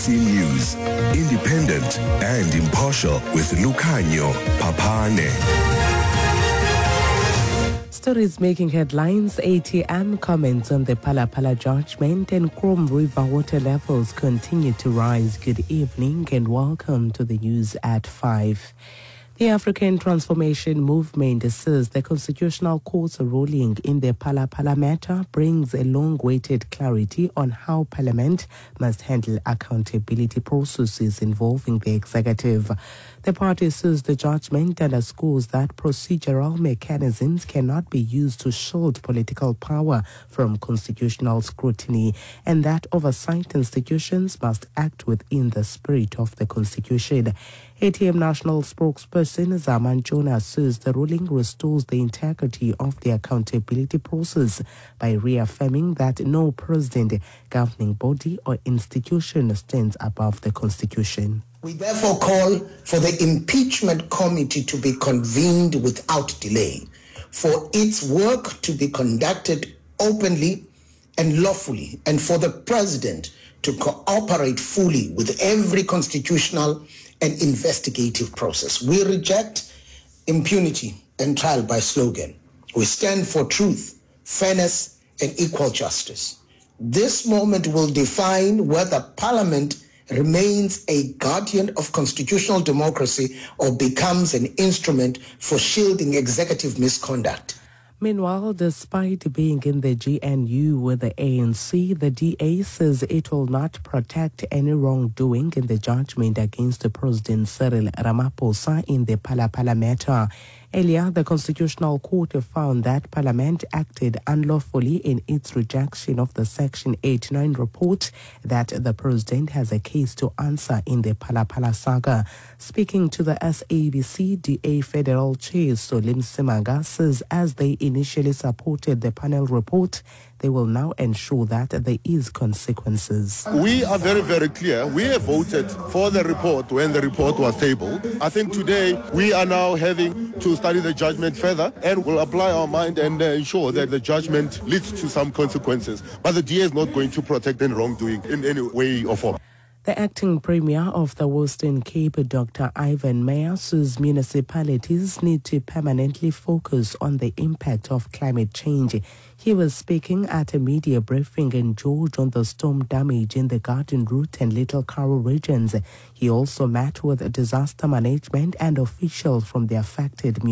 SABC News, independent and impartial with Lukhanyo Papane. Stories making headlines. ATM comments on the Phala judgment, and Chrome River water levels continue to rise. Good evening and welcome to the news at 5. The African Transformation Movement says the Constitutional Court's ruling in the Phala matter brings a long-awaited clarity on how Parliament must handle accountability processes involving the executive. The party says the judgment underscores that procedural mechanisms cannot be used to shield political power from constitutional scrutiny, and that oversight institutions must act within the spirit of the Constitution. ATM National spokesperson Zaman Jonas says the ruling restores the integrity of the accountability process by reaffirming that no president, governing body or institution stands above the Constitution. We therefore call for the impeachment committee to be convened without delay, for its work to be conducted openly and lawfully, and for the president to cooperate fully with every constitutional and investigative process. We reject impunity and trial by slogan. We stand for truth, fairness, and equal justice. This moment will define whether Parliament remains a guardian of constitutional democracy or becomes an instrument for shielding executive misconduct. Meanwhile, despite being in the GNU with the ANC, the DA says it will not protect any wrongdoing in the judgment against President Cyril Ramaphosa in the Phala matter. Earlier, the Constitutional Court found that Parliament acted unlawfully in its rejection of the Section 89 report that the President has a case to answer in the Phala saga. Speaking to the SABC, DA Federal Chair Solim Simanga says as they initially supported the panel report, they will now ensure that there is consequences. We are very, very clear. We have voted for the report when the report was tabled. I think today we are now having to study the judgment further and will apply our mind and ensure that the judgment leads to some consequences. But the DA is not going to protect any wrongdoing in any way or form. The acting premier of the Western Cape, Dr. Ivan Meyer, says municipalities need to permanently focus on the impact of climate change. He was speaking at a media briefing in George on the storm damage in the Garden Route and Little Karoo regions. He also met with disaster management and officials from the affected